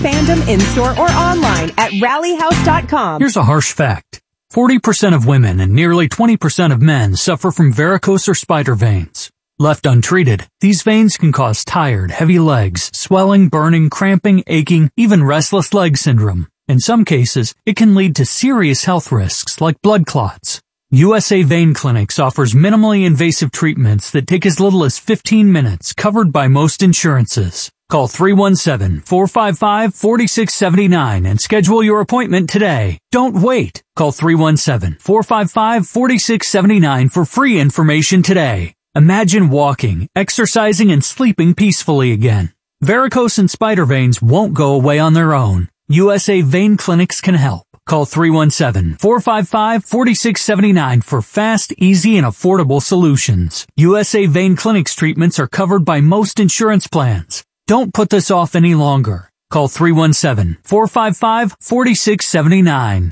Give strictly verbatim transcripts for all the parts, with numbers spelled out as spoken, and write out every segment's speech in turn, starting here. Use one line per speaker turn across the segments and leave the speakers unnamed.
Fandom in-store or online at rally house dot com.
Here's a harsh fact. forty percent of women and nearly twenty percent of men suffer from varicose or spider veins. Left untreated, these veins can cause tired, heavy legs, swelling, burning, cramping, aching, even restless leg syndrome. In some cases, it can lead to serious health risks like blood clots. U S A Vein Clinics offers minimally invasive treatments that take as little as fifteen minutes, covered by most insurances. Call three one seven, four five five, four six seven nine and schedule your appointment today. Don't wait. Call three one seven, four five five, four six seven nine for free information today. Imagine walking, exercising, and sleeping peacefully again. Varicose and spider veins won't go away on their own. U S A Vein Clinics can help. Call three one seven, four five five, four six seven nine for fast, easy, and affordable solutions. U S A Vein Clinics treatments are covered by most insurance plans. Don't put this off any longer. Call three one seven, four five five, four six seven nine.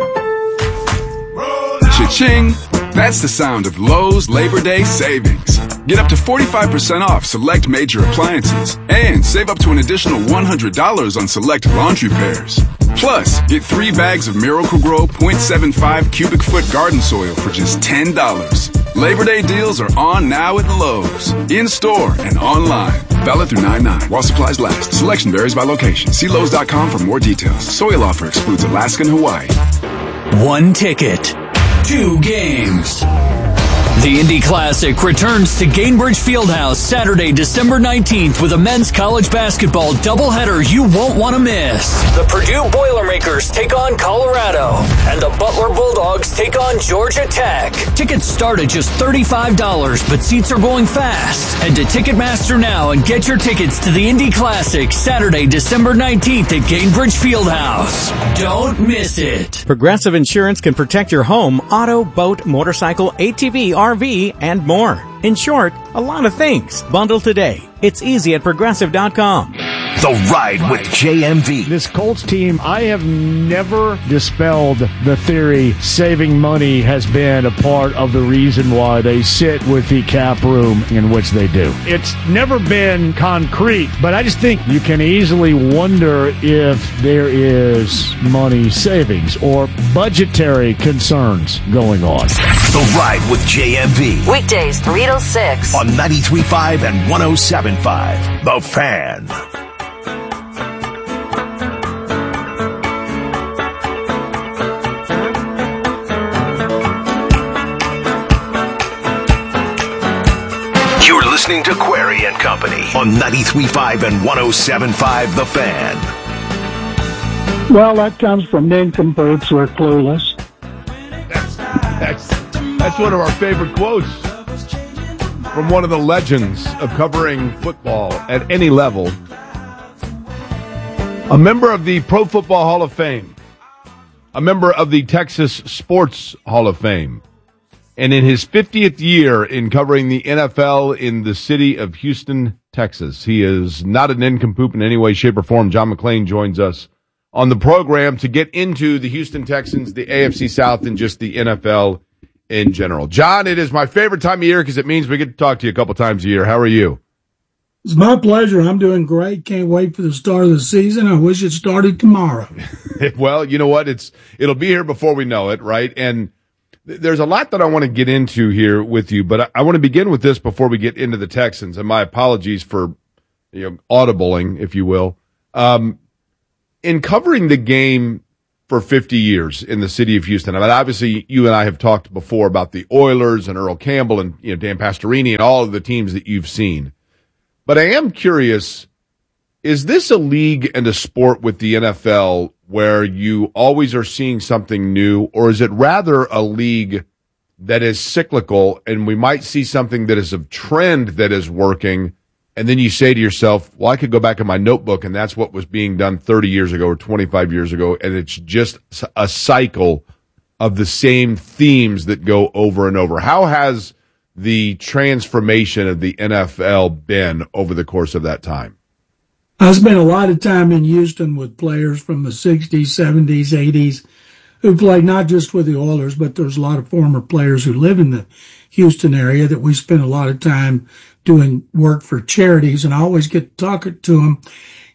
Cha-ching! That's the sound of Lowe's Labor Day savings. Get up to forty-five percent off select major appliances and save up to an additional one hundred dollars on select laundry pairs. Plus, get three bags of Miracle-Gro point seven five cubic foot garden soil for just ten dollars. Labor Day deals are on now at Lowe's. In-store and online. Valid through nine nine while supplies last. Selection varies by location. See Lowe's dot com for more details. Soil offer excludes Alaska and Hawaii.
One ticket. Two games. The Indy Classic returns to Gainbridge Fieldhouse Saturday, December nineteenth with a men's college basketball doubleheader you won't want to miss. The Purdue Boilermakers take on Colorado, and the Butler Bulldogs take on Georgia Tech. Tickets start at just thirty-five dollars, but seats are going fast. Head to Ticketmaster now and get your tickets to the Indy Classic Saturday, December nineteenth at Gainbridge Fieldhouse. Don't miss it.
Progressive Insurance can protect your home, auto, boat, motorcycle, A T V, R V, and more. In short, a lot of things. Bundle today. It's easy at progressive dot com.
The Ride with J M V.
This Colts team, I have never dispelled the theory saving money has been a part of the reason why they sit with the cap room in which they do. It's never been concrete, but I just think you can easily wonder if there is money savings or budgetary concerns going on.
The Ride with J M V.
Weekdays three to six.
On ninety-three point five and one oh seven point five. The Fan. Listening to Query and Company on ninety-three point five and one oh seven point five The Fan.
Well, that comes from nincompoops who are clueless.
That's, that's, that's one of our favorite quotes from one of the legends of covering football at any level. A member of the Pro Football Hall of Fame. A member of the Texas Sports Hall of Fame. And in his fiftieth year in covering the N F L in the city of Houston, Texas, he is not an nincompoop in any way, shape, or form. John McClain joins us on the program to get into the Houston Texans, the A F C South, and just the N F L in general. John, it is my favorite time of year because it means we get to talk to you a couple times a year. How are you?
It's my pleasure. I'm doing great. Can't wait for the start of the season. I wish it started tomorrow.
Well, you know what? It's it'll be here before we know it, right? And there's a lot that I want to get into here with you, but I, I want to begin with this before we get into the Texans. And my apologies for, you know, audibling, if you will. Um, in covering the game for fifty years in the city of Houston, I mean, obviously you and I have talked before about the Oilers and Earl Campbell and, you know, Dan Pastorini and all of the teams that you've seen. But I am curious, is this a league and a sport with the N F L where you always are seeing something new, or is it rather a league that is cyclical and we might see something that is a trend that is working, and then you say to yourself, well, I could go back in my notebook and that's what was being done thirty years ago or twenty-five years ago, and it's just a cycle of the same themes that go over and over. How has the transformation of the N F L been over the course of that time?
I spent a lot of time in Houston with players from the sixties, seventies, eighties who played not just with the Oilers, but there's a lot of former players who live in the Houston area that we spent a lot of time doing work for charities, and I always get to talk to them.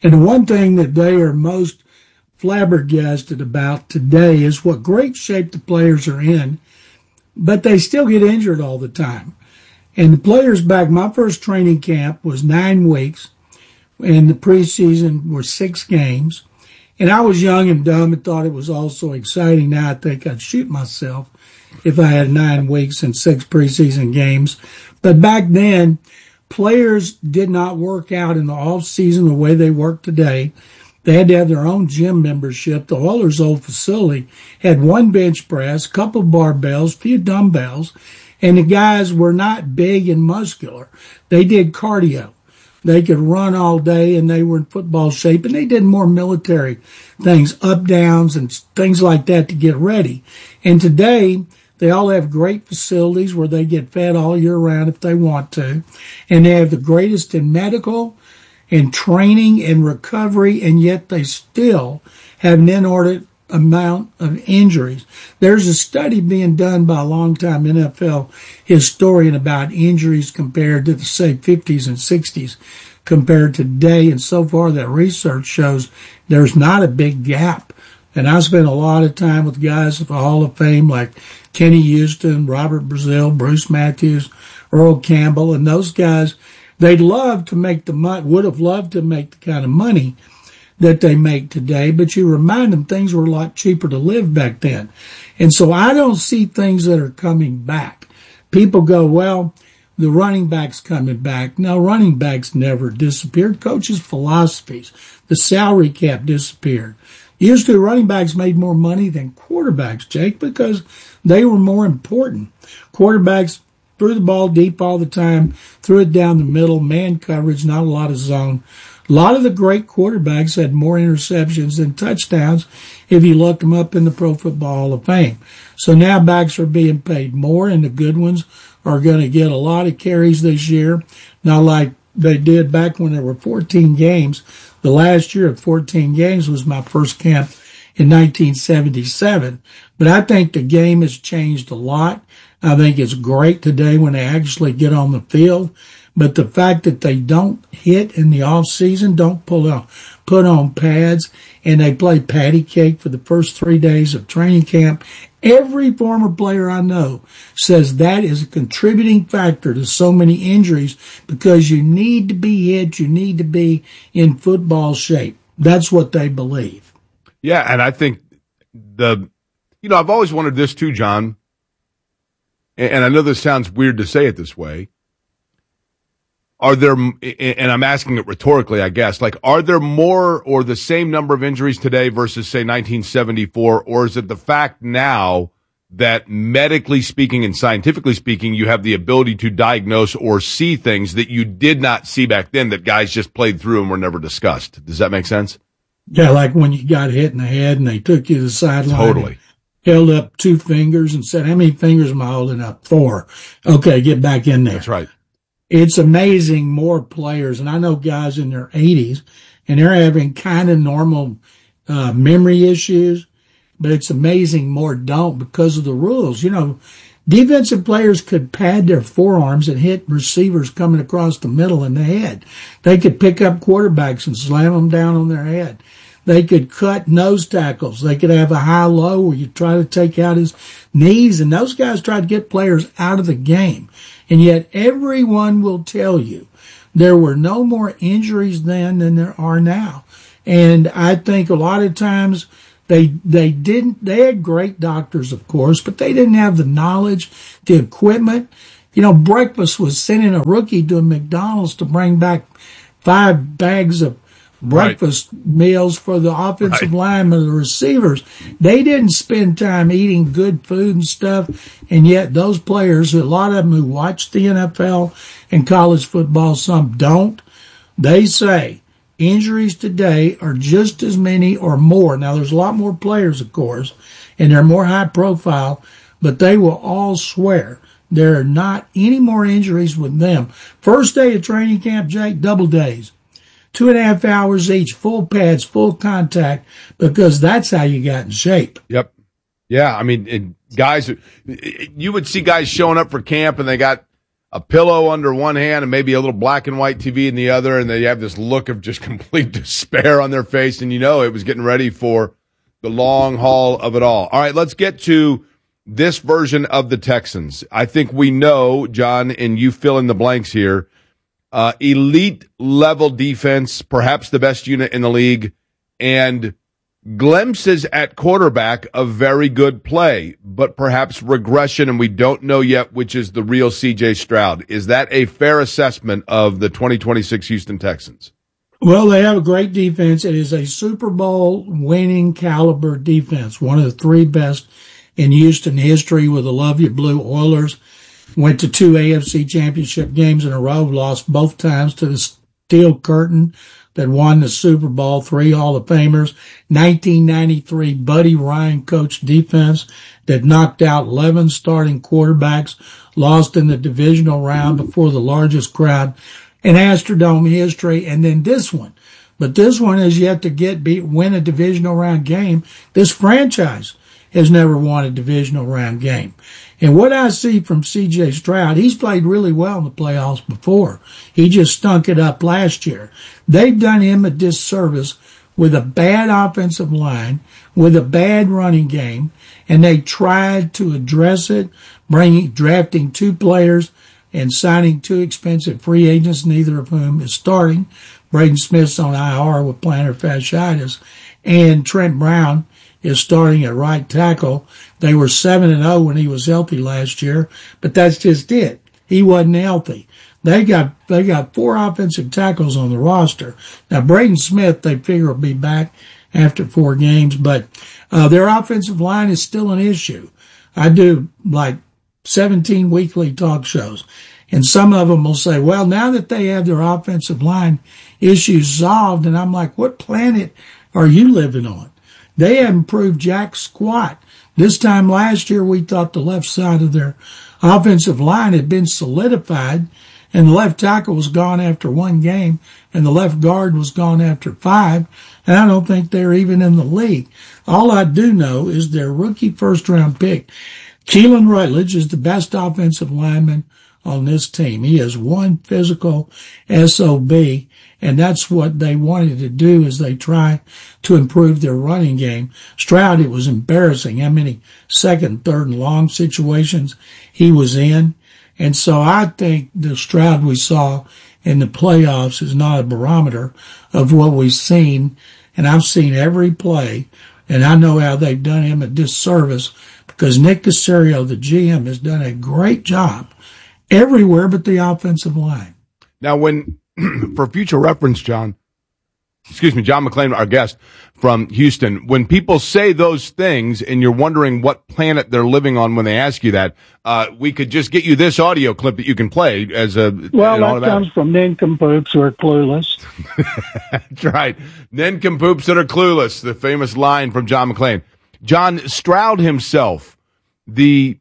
And the one thing that they are most flabbergasted about today is what great shape the players are in, but they still get injured all the time. And the players back, my first training camp was nine weeks, and the preseason were six games. And I was young and dumb and thought it was all so exciting. Now I think I'd shoot myself if I had nine weeks and six preseason games. But back then, players did not work out in the off season the way they work today. They had to have their own gym membership. The Oilers' old facility had one bench press, a couple of barbells, a few dumbbells, and the guys were not big and muscular. They did cardio. They could run all day, and they were in football shape, and they did more military things, up downs and things like that to get ready. And today, they all have great facilities where they get fed all year round if they want to, and they have the greatest in medical and training and recovery, and yet they still have an inordinate amount of injuries. There's a study being done by a longtime N F L historian about injuries compared to the, say, fifties and sixties compared to today, and so far that research shows there's not a big gap. And I spent a lot of time with guys at the Hall of Fame like Kenny Houston, Robert Brazile, Bruce Matthews, Earl Campbell, and those guys, they'd love to make the money, would have loved to make the kind of money that they make today, but you remind them things were a lot cheaper to live back then. And so I don't see things that are coming back. People go, well, the running back's coming back. No, running backs never disappeared. Coaches' philosophies, the salary cap disappeared. Used to, running backs made more money than quarterbacks, Jake, because they were more important. Quarterbacks threw the ball deep all the time, threw it down the middle, man coverage, not a lot of zone. A lot of the great quarterbacks had more interceptions than touchdowns if you look them up in the Pro Football Hall of Fame. So now backs are being paid more, and the good ones are going to get a lot of carries this year, not like they did back when there were fourteen games. The last year of fourteen games was my first camp in nineteen seventy-seven. But I think the game has changed a lot. I think it's great today when they actually get on the field. But the fact that they don't hit in the off season, don't pull out, put on pads, and they play patty cake for the first three days of training camp, every former player I know says that is a contributing factor to so many injuries because you need to be hit, you need to be in football shape. That's what they believe.
Yeah, and I think the, you know, I've always wondered this too, John, and I know this sounds weird to say it this way. Are there, and I'm asking it rhetorically, I guess, like, are there more or the same number of injuries today versus, say, nineteen seventy-four, or is it the fact now that medically speaking and scientifically speaking, you have the ability to diagnose or see things that you did not see back then that guys just played through and were never discussed? Does that make sense?
Yeah, like when you got hit in the head and they took you to the sideline.
Totally.
Held up two fingers and said, how many fingers am I holding up? Four. Okay, get back in there.
That's right.
It's amazing more players, and I know guys in their eighties, and they're having kind of normal uh, memory issues, but it's amazing more don't because of the rules. You know, defensive players could pad their forearms and hit receivers coming across the middle in the head. They could pick up quarterbacks and slam them down on their head. They could cut nose tackles. They could have a high-low where you try to take out his knees, and those guys try to get players out of the game. And yet everyone will tell you there were no more injuries then than there are now. And I think a lot of times they they didn't, they had great doctors, of course, but they didn't have the knowledge, the equipment. You know, breakfast was sending a rookie to a McDonald's to bring back five bags of breakfast right. meals for the offensive right. linemen, the receivers. They didn't spend time eating good food and stuff, and yet those players, a lot of them who watch the N F L and college football, some don't, they say injuries today are just as many or more. Now, there's a lot more players, of course, and they're more high profile, but they will all swear there are not any more injuries with them. First day of training camp, Jake, double days. Two and a half hours each, full pads, full contact, because that's how you got in shape.
Yep. Yeah, I mean, and guys, you would see guys showing up for camp and they got a pillow under one hand and maybe a little black and white T V in the other, and they have this look of just complete despair on their face, and you know it was getting ready for the long haul of it all. All right, let's get to this version of the Texans. I think we know, John, and you fill in the blanks here, uh, elite level defense, perhaps the best unit in the league, and glimpses at quarterback of very good play, but perhaps regression, and we don't know yet which is the real C J Stroud. Is that a fair assessment of the twenty twenty-six Houston Texans?
Well, they have a great defense. It is a Super Bowl winning caliber defense, one of the three best in Houston history with the Love You Blue Oilers. Went to two A F C championship games in a row, lost both times to the Steel Curtain that won the Super Bowl, three Hall of Famers, nineteen ninety-three Buddy Ryan coached defense that knocked out eleven starting quarterbacks, lost in the divisional round before the largest crowd in Astrodome history, and then this one. But this one has yet to get beat, win a divisional round game. This franchise has never won a divisional round game. And what I see from C J Stroud, he's played really well in the playoffs before. He just stunk it up last year. They've done him a disservice with a bad offensive line, with a bad running game, and they tried to address it, bringing, drafting two players and signing two expensive free agents, neither of whom is starting. Braden Smith's on I R with plantar fasciitis, and Trent Brown is starting at right tackle. They were seven and oh when he was healthy last year, but that's just it. He wasn't healthy. They got, they got four offensive tackles on the roster. Now, Braden Smith, they figure will be back after four games, but, uh, their offensive line is still an issue. I do like seventeen weekly talk shows, and some of them will say, well, now that they have their offensive line issues solved, and I'm like, what planet are you living on? They haven't proved jack squat. This time last year, we thought the left side of their offensive line had been solidified, and the left tackle was gone after one game, and the left guard was gone after five, and I don't think they're even in the league. All I do know is their rookie first-round pick, Keelan Rutledge, is the best offensive lineman on this team. He is one physical S O B, and that's what they wanted to do as they try to improve their running game. Stroud, it was embarrassing how many second, third, and long situations he was in. And so I think the Stroud we saw in the playoffs is not a barometer of what we've seen. And I've seen every play, and I know how they've done him a disservice because Nick Caserio, the G M, has done a great job everywhere but the offensive line.
Now, when, for future reference, John, excuse me, John McClain, our guest from Houston, when people say those things and you're wondering what planet they're living on when they ask you that, uh, we could just get you this audio clip that you can play as a...
Well, that comes from nincompoops who are clueless.
That's right. Nincompoops that are clueless, the famous line from John McClain. John, Stroud himself, the...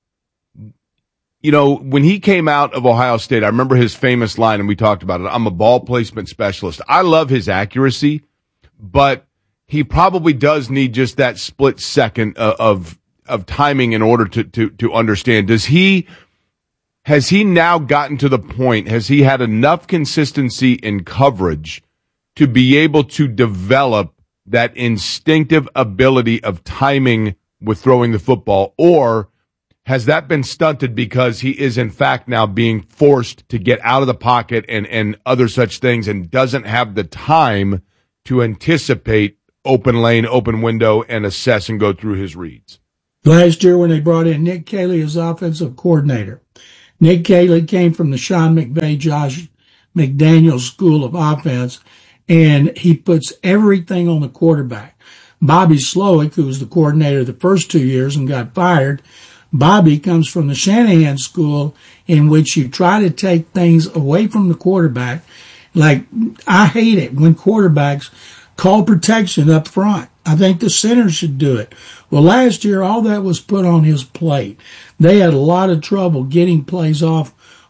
You know, when he came out of Ohio State, I remember his famous line, and we talked about it, I'm a ball placement specialist. I love his accuracy, but he probably does need just that split second of of, of timing in order to, to, to understand. Does he, has he now gotten to the point, has he had enough consistency in coverage to be able to develop that instinctive ability of timing with throwing the football, or has that been stunted because he is, in fact, now being forced to get out of the pocket and, and other such things and doesn't have the time to anticipate open lane, open window, and assess and go through his reads?
Last year when they brought in Nick Caley as offensive coordinator, Nick Caley came from the Sean McVay, Josh McDaniels school of offense, and he puts everything on the quarterback. Bobby Slowick, who was the coordinator the first two years and got fired, Bobby comes from the Shanahan school in which you try to take things away from the quarterback. Like, I hate it when quarterbacks call protection up front. I think the center should do it. Well, last year, all that was put on his plate. They had a lot of trouble getting plays off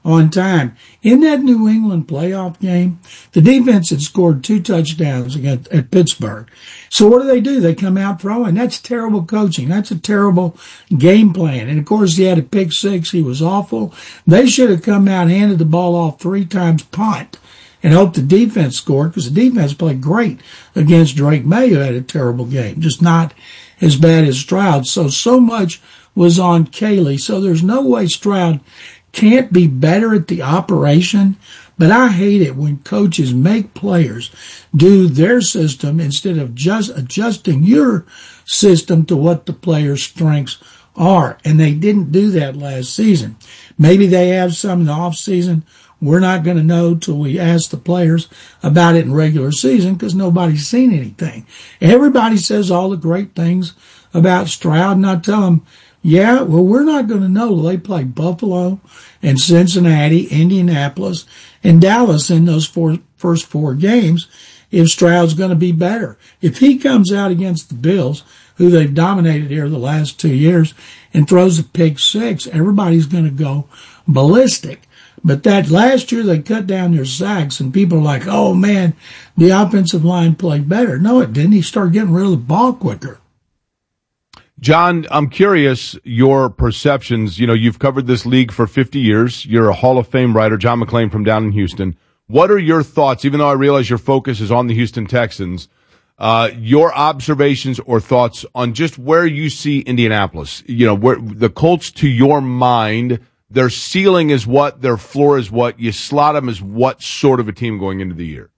on time. In that New England playoff game, the defense had scored two touchdowns against at Pittsburgh. So what do they do? They come out throwing. That's terrible coaching. That's a terrible game plan. And of course, he had a pick six. He was awful. They should have come out, handed the ball off three times, punt, and hope the defense scored, because the defense played great against Drake May, who had a terrible game, just not as bad as Stroud. So, so much was on Caley. So there's no way Stroud can't be better at the operation. But I hate it when coaches make players do their system instead of just adjusting your system to what the player's strengths are. And they didn't do that last season. Maybe they have some in the off season. We're not going to know till we ask the players about it in regular season, because nobody's seen anything. Everybody says all the great things about Stroud, and I tell them, yeah, well, we're not going to know till they play Buffalo and Cincinnati, Indianapolis, and Dallas in those four, first four games if Stroud's going to be better. If he comes out against the Bills, who they've dominated here the last two years, and throws a pick six, everybody's going to go ballistic. But that last year they cut down their sacks, and people are like, oh, man, the offensive line played better. No, it didn't. He started getting rid of the ball quicker.
John, I'm curious your perceptions. You know, you've covered this league for fifty years. You're a Hall of Fame writer, John McClain from down in Houston. What are your thoughts, even though I realize your focus is on the Houston Texans, uh, your observations or thoughts on just where you see Indianapolis? You know, where the Colts, to your mind, their ceiling is what, their floor is what, you slot them as what sort of a team going into the year?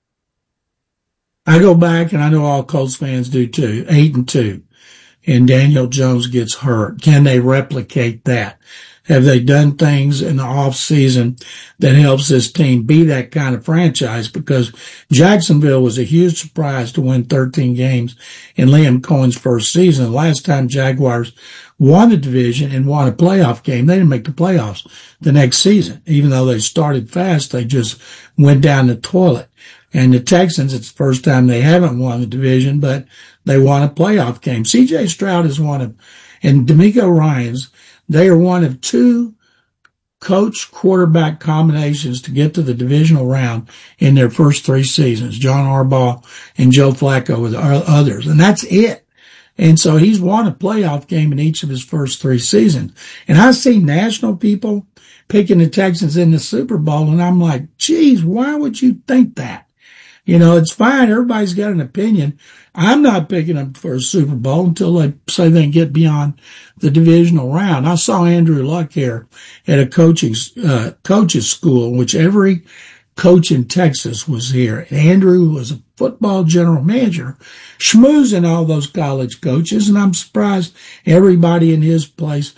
I go back, and I know all Colts fans do too, eight and two. And Daniel Jones gets hurt. Can they replicate that? Have they done things in the off season that helps this team be that kind of franchise? Because Jacksonville was a huge surprise to win thirteen games in Liam Cohen's first season. The last time Jaguars won the division and won a playoff game, they didn't make the playoffs the next season. Even though they started fast, they just went down the toilet. And the Texans, it's the first time they haven't won the division, but they won a playoff game. C J Stroud is one of, and D'Amico Ryans, they are one of two coach quarterback combinations to get to the divisional round in their first three seasons. John Harbaugh and Joe Flacco with others. And that's it. And so he's won a playoff game in each of his first three seasons. And I see national people picking the Texans in the Super Bowl, and I'm like, geez, why would you think that? You know, it's fine. Everybody's got an opinion. I'm not picking them for a Super Bowl until they say they can get beyond the divisional round. I saw Andrew Luck here at a coaching, uh, coaches school, in which every coach in Texas was here. Andrew was a football general manager, schmoozing all those college coaches, and I'm surprised everybody in his place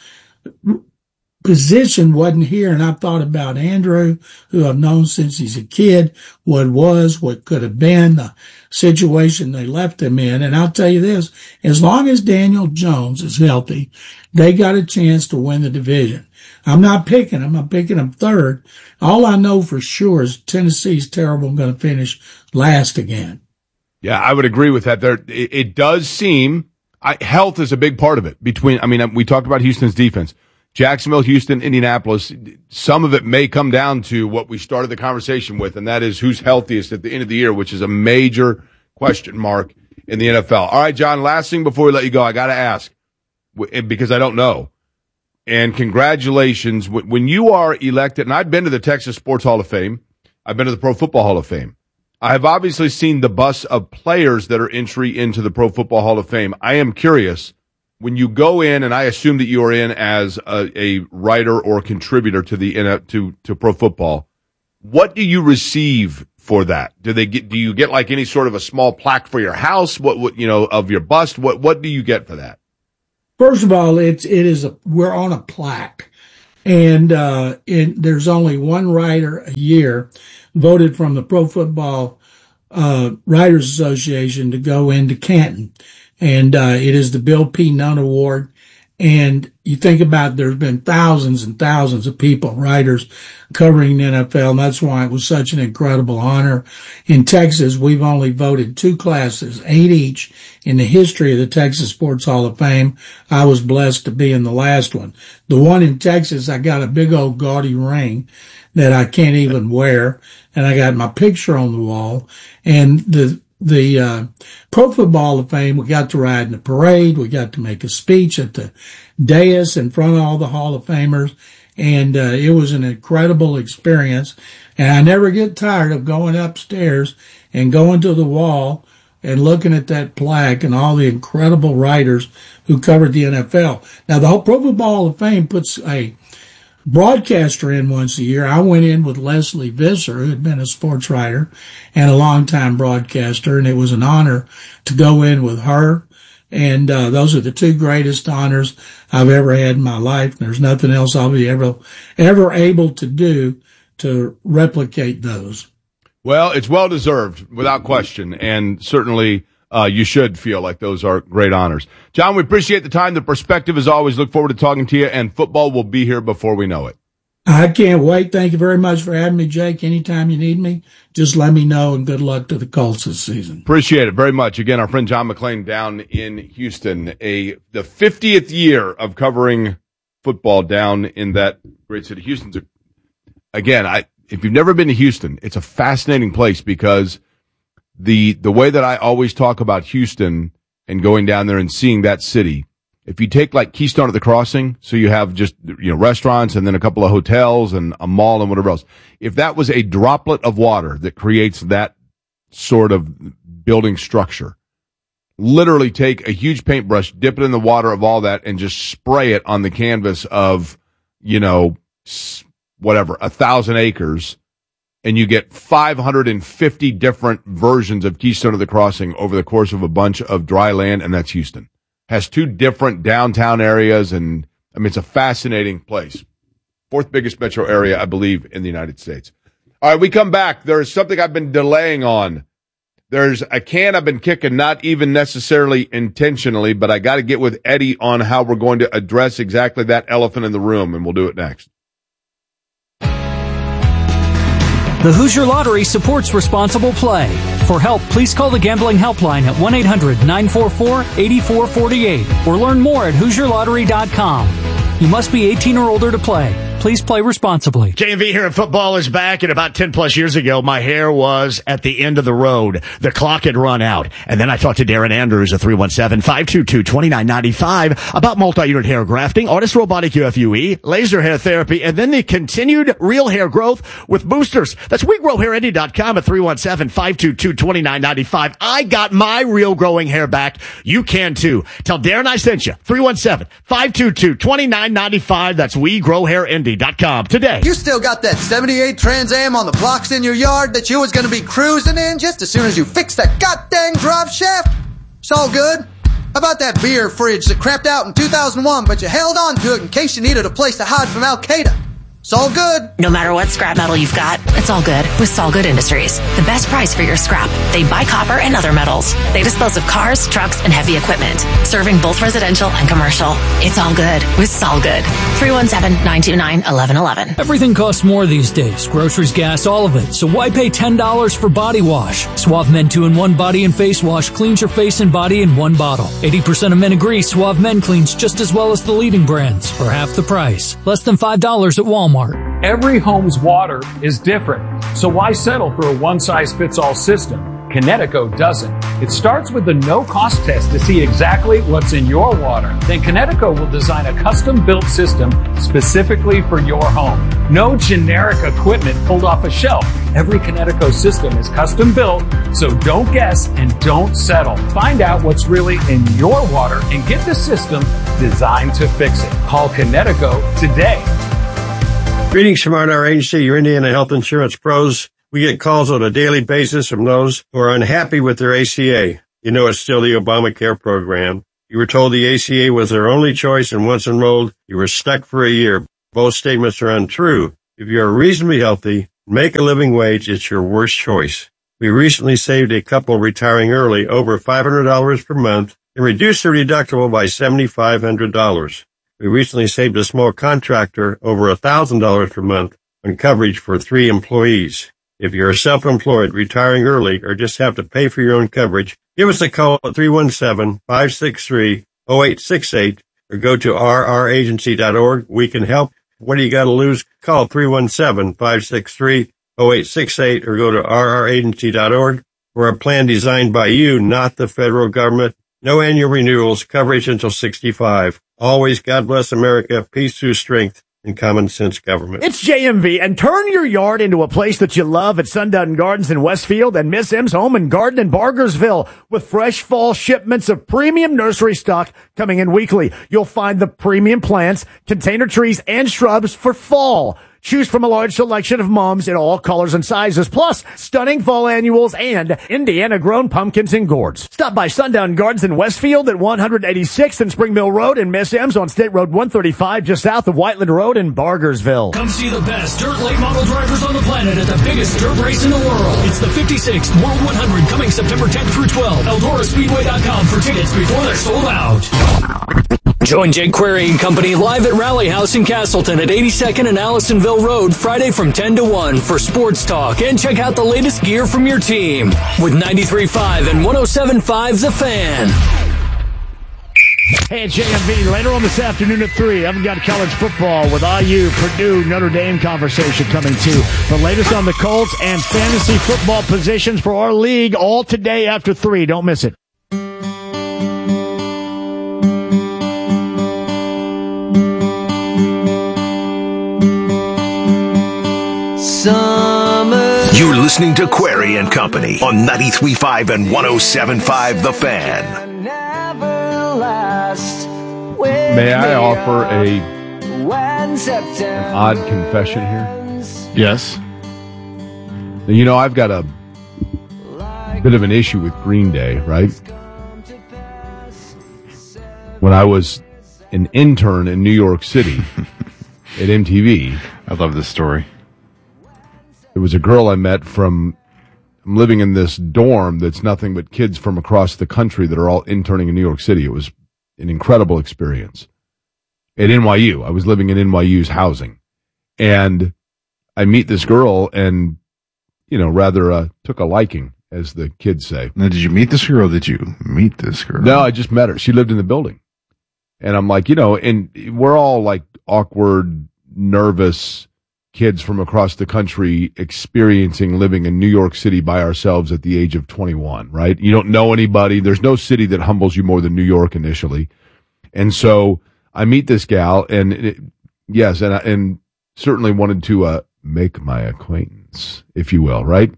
position wasn't here. And I thought about Andrew, who I've known since he's a kid, what was, what could have been, the situation they left him in. And I'll tell you this, as long as Daniel Jones is healthy, they got a chance to win the division. I'm not picking them. I'm picking them third. All I know for sure is Tennessee's terrible and going to finish last again.
Yeah, I would agree with that. There, it, it does seem I, health is a big part of it. Between, I mean, we talked about Houston's defense. Jacksonville, Houston, Indianapolis, some of it may come down to what we started the conversation with, and that is who's healthiest at the end of the year, which is a major question mark in the N F L. All right, John, last thing before we let you go, I got to ask, because I don't know, and congratulations. When you are elected, and I've been to the Texas Sports Hall of Fame, I've been to the Pro Football Hall of Fame. I have obviously seen the bus of players that are entry into the Pro Football Hall of Fame. I am curious, when you go in, and I assume that you are in as a, a writer or contributor to the to to pro football, what do you receive for that? Do they get? Do you get like any sort of a small plaque for your house? What what you know of your bust? What what do you get for that?
First of all, it's it is a we're on a plaque, and uh, it, there's only one writer a year voted from the Pro Football uh, Writers Association to go into Canton. And uh, it is the Bill P. Nunn Award. And you think about there's been thousands and thousands of people, writers, covering the N F L, and that's why it was such an incredible honor. In Texas, we've only voted two classes, eight each, in the history of the Texas Sports Hall of Fame. I was blessed to be in the last one. The one in Texas, I got a big old gaudy ring that I can't even wear, and I got my picture on the wall. And the The uh, Pro Football Hall of Fame, we got to ride in the parade. We got to make a speech at the dais in front of all the Hall of Famers. And uh, it was an incredible experience. And I never get tired of going upstairs and going to the wall and looking at that plaque and all the incredible writers who covered the N F L. Now, the whole Pro Football Hall of Fame puts a broadcaster in once a year. I went in with Leslie Visser, who had been a sports writer and a longtime broadcaster, and it was an honor to go in with her. And uh, those are the two greatest honors I've ever had in my life. There's nothing else I'll be ever ever able to do to replicate those.
Well, it's well deserved, without question, and certainly Uh, you should feel like those are great honors. John, we appreciate the time, the perspective as always. Look forward to talking to you, and football will be here before we know it.
I can't wait. Thank you very much for having me, Jake. Anytime you need me, just let me know, and good luck to the Colts this season.
Appreciate it very much. Again, our friend John McClain down in Houston, a the fiftieth year of covering football down in that great city. Houston's a, again, I if you've never been to Houston, it's a fascinating place because The the way that I always talk about Houston and going down there and seeing that city, if you take like Keystone at the Crossing, so you have just, you know, restaurants and then a couple of hotels and a mall and whatever else. If that was a droplet of water that creates that sort of building structure, literally take a huge paintbrush, dip it in the water of all that, and just spray it on the canvas of, you know, whatever, a thousand acres. And you get five hundred fifty different versions of Keystone of the Crossing over the course of a bunch of dry land, and that's Houston. Has two different downtown areas, and, I mean, it's a fascinating place. Fourth biggest metro area, I believe, in the United States. All right, we come back. There's something I've been delaying on. There's a can I've been kicking, not even necessarily intentionally, but I got to get with Eddie on how we're going to address exactly that elephant in the room, and we'll do it next.
The Hoosier Lottery supports responsible play. For help, please call the Gambling Helpline at one eight hundred nine four four eight four four eight or learn more at hoosier lottery dot com. You must be eighteen or older to play. Please play responsibly.
J M V here, and football is back. And about ten plus years ago, my hair was at the end of the road. The clock had run out. And then I talked to Darren Andrews at three one seven, five two two, two nine nine five about multi-unit hair grafting, Artist Robotic U F U E, laser hair therapy, and then the continued real hair growth with boosters. That's we grow hair indy dot com at three one seven, five two two, two nine nine five. I got my real growing hair back. You can too. Tell Darren I sent you. three one seven, five two two, two nine nine five. That's we grow hair indy dot com today.
You still got that seventy-eight Trans Am on the blocks in your yard that you was going to be cruising in just as soon as you fix that goddamn drive shaft? It's all good. How about that beer fridge that crapped out in two thousand one, but you held on to it in case you needed a place to hide from Al-Qaeda? It's all good.
No matter what scrap metal you've got, it's all good with Solgood Industries. The best price for your scrap. They buy copper and other metals. They dispose of cars, trucks, and heavy equipment, serving both residential and commercial. It's all good with Solgood. three one seven, nine two nine, one one one one.
Everything costs more these days. Groceries, gas, all of it. So why pay ten dollars for body wash? Suave Men two in one Body and Face Wash cleans your face and body in one bottle. eighty percent of men agree Suave Men cleans just as well as the leading brands for half the price. Less than five dollars at Walmart.
Every home's water is different, so why settle for a one-size-fits-all system? Kinetico doesn't. It starts with the no-cost test to see exactly what's in your water. Then Kinetico will design a custom-built system specifically for your home. No generic equipment pulled off a shelf. Every Kinetico system is custom-built, so don't guess and don't settle. Find out what's really in your water and get the system designed to fix it. Call Kinetico today.
Greetings from our agency, your Indiana Health Insurance Pros. We get calls on a daily basis from those who are unhappy with their A C A. You know it's still the Obamacare program. You were told the A C A was their only choice, and once enrolled, you were stuck for a year. Both statements are untrue. If you are reasonably healthy, make a living wage, it's your worst choice. We recently saved a couple retiring early over five hundred dollars per month and reduce the deductible by seven thousand five hundred dollars. We recently saved a small contractor over one thousand dollars per month on coverage for three employees. If you're self-employed, retiring early, or just have to pay for your own coverage, give us a call at three one seven, five six three, zero eight six eight or go to r r agency dot org. We can help. What do you got to lose? Call three one seven, five six three, zero eight six eight or go to r r agency dot org. We're a plan designed by you, not the federal government. No annual renewals, coverage until sixty-five. Always God bless America, peace through strength, and common sense government.
It's J M V, and turn your yard into a place that you love at Sundown Gardens in Westfield and Miss M's Home and Garden in Bargersville with fresh fall shipments of premium nursery stock coming in weekly. You'll find the premium plants, container trees, and shrubs for fall. Choose from a large selection of mums in all colors and sizes, plus stunning fall annuals and Indiana-grown pumpkins and gourds. Stop by Sundown Gardens in Westfield at one eighty-sixth and Spring Mill Road and Miss M's on State Road one thirty-five just south of Whiteland Road in Bargersville.
Come see the best dirt late model drivers on the planet at the biggest dirt race in the world. It's the fifty-sixth World one hundred coming September tenth through twelfth. Eldora Speedway dot com for tickets before they're sold out. Join Jake Query and Company live at Rally House in Castleton at eighty-second and Allisonville Road Friday from ten to one for sports talk and check out the latest gear from your team with ninety-three point five and one oh seven point five The Fan.
Hey, it's J M V. Later on this afternoon at three, I've got college football with I U, Purdue, Notre Dame conversation coming too. The latest on the Colts and fantasy football positions for our league all today after three. Don't miss it.
Summer. You're listening to Query and Company on ninety-three point five and one oh seven point five The Fan.
May I offer a an odd confession here?
Yes.
You know, I've got a bit of an issue with Green Day, right? When I was an intern in New York City at M T V.
I love this story.
There was a girl I met from, I'm living in this dorm that's nothing but kids from across the country that are all interning in New York City. It was an incredible experience. At N Y U, I was living in N Y U's housing. And I meet this girl and, you know, rather uh, took a liking, as the kids say.
Now, did you meet this girl or did you meet this girl?
No, I just met her. She lived in the building. And I'm like, you know, and we're all like awkward, nervous kids from across the country experiencing living in New York City by ourselves at the age of twenty-one, right? You don't know anybody. There's no city that humbles you more than New York initially. And so I meet this gal and it, yes, and, and certainly wanted to uh, make my acquaintance, if you will, right?